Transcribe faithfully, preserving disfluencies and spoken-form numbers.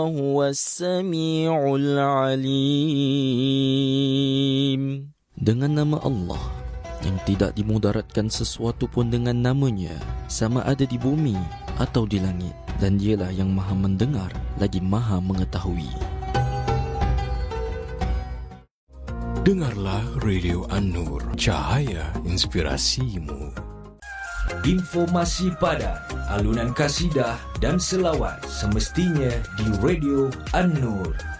huwas samiul alim. Dengan nama Allah yang tidak dimudaratkan sesuatu pun dengan namanya, sama ada di bumi atau di langit, dan dialah yang maha mendengar lagi maha mengetahui. Dengarlah Radio An-Nur, cahaya inspirasimu. Informasi padat, alunan kasidah dan selawat semestinya di Radio An-Nur.